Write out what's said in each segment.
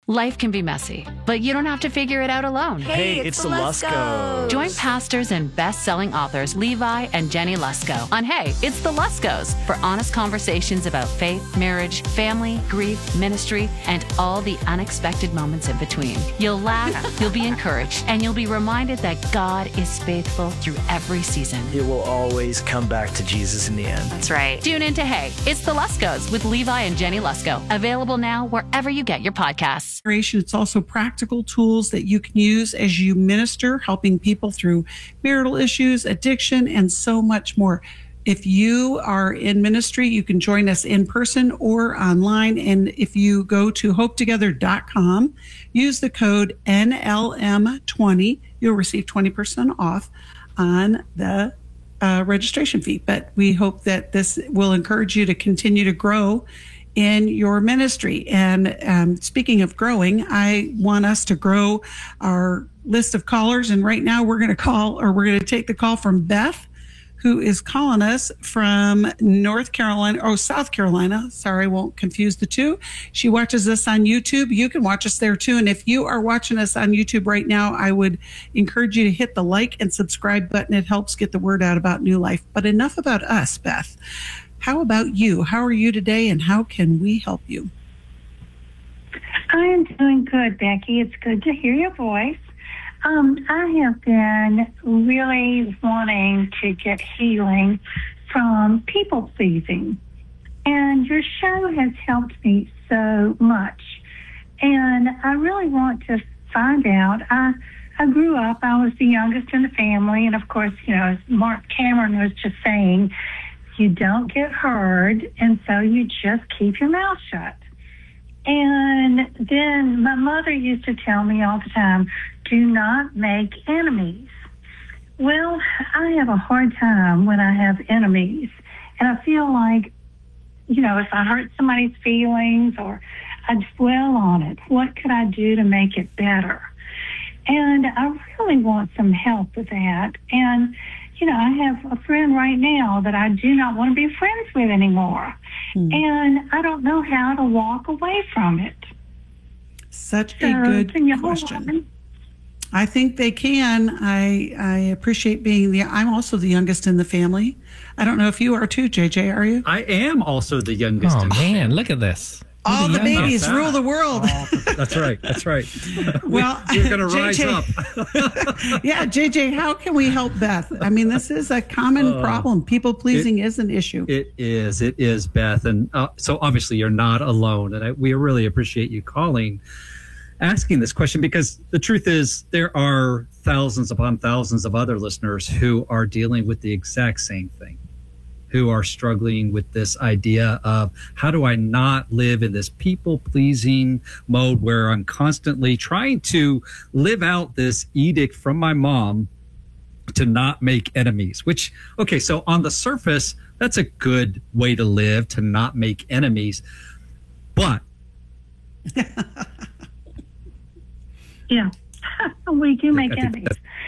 Life can be messy, but you don't have to figure it out alone. Hey, it's the Luskos. Join pastors and best-selling authors Levi and Jenny Lusko on Hey, It's the Luskos for honest conversations about faith, marriage, family, grief, ministry, and all the unexpected moments in between. You'll laugh, you'll be encouraged, and you'll be reminded that God is faithful through every season. It will always come back to Jesus in the end. That's right. Tune in to Hey, It's the Luskos with Levi and Jenny Lusko. Available now wherever you get your podcasts. It's also practical tools that you can use as you minister, helping people through marital issues, addiction, and so much more. If you are in ministry, you can join us in person or online. And if you go to hopetogether.com, use the code NLM20, you'll receive 20% off on the registration fee. But we hope that this will encourage you to continue to grow in your ministry. And speaking of growing, I want us to grow our list of callers. And right now we're going to take the call from Beth, who is calling us from South Carolina. Sorry, I won't confuse the two. She watches us on YouTube. You can watch us there too. And if you are watching us on YouTube right now, I would encourage you to hit the like and subscribe button. It helps get the word out about New Life. But enough about us, Beth. How about you? How are you today, and how can we help you? I am doing good, Becky. It's good to hear your voice. I have been really wanting to get healing from people pleasing, and your show has helped me so much. And I really want to find out. I grew up, I was the youngest in the family, and of course, as Mark Cameron was just saying, you don't get heard, and so you just keep your mouth shut. And then my mother used to tell me all the time, do not make enemies. Well, I have a hard time when I have enemies, and I feel like, if I hurt somebody's feelings or I dwell on it, what could I do to make it better? And I really want some help with that. And I have a friend right now that I do not want to be friends with anymore. And I don't know how to walk away from it. Such a good question. I think they can. I appreciate I'm also the youngest in the family. I don't know if you are too, JJ, are you? I am also the youngest. Oh, man, look at this. All the babies rule the world. Oh, that's right. That's right. Well, we're going to rise up. Yeah, JJ, how can we help Beth? I mean, this is a common problem. People pleasing is an issue. It is, Beth. And so obviously you're not alone. And we really appreciate you asking this question, because the truth is there are thousands upon thousands of other listeners who are dealing with the exact same thing, who are struggling with this idea of how do I not live in this people-pleasing mode where I'm constantly trying to live out this edict from my mom to not make enemies, which, okay, so on the surface, that's a good way to live, to not make enemies. But yeah, we do make enemies.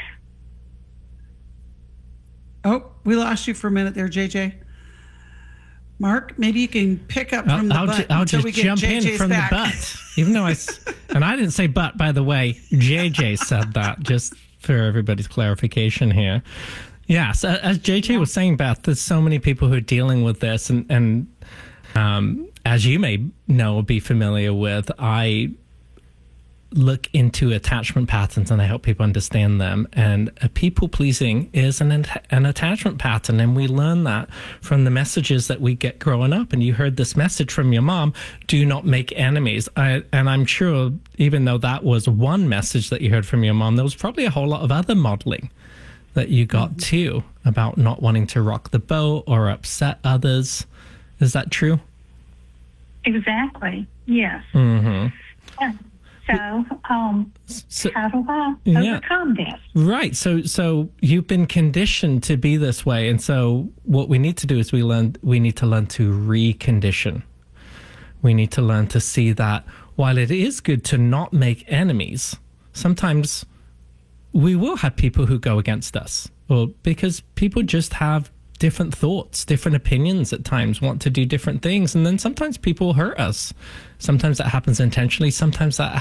Oh, we lost you for a minute there, JJ. Mark, maybe you can pick up from the butt. I'll until just we get jump JJ's in from back. the butt. Even though and I didn't say butt, by the way. JJ said that, just for everybody's clarification here. Yes, as JJ was saying, Beth, there's so many people who are dealing with this. And as you may know or be familiar with, I look into attachment patterns and I help people understand them. And people pleasing is an attachment pattern, and we learn that from the messages that we get growing up. And you heard this message from your mom: do not make enemies. And I'm sure, even though that was one message that you heard from your mom, there was probably a whole lot of other modeling that you got too, about not wanting to rock the boat or upset others. Is that true? Exactly. Yes. Mm-hmm. Yeah. So, how do I overcome this? Right. So you've been conditioned to be this way. And so what we need to do is we need to learn to recondition. We need to learn to see that while it is good to not make enemies, sometimes we will have people who go against us, or because people just have different thoughts, different opinions at times, want to do different things. And then sometimes people hurt us. Sometimes that happens intentionally. Sometimes that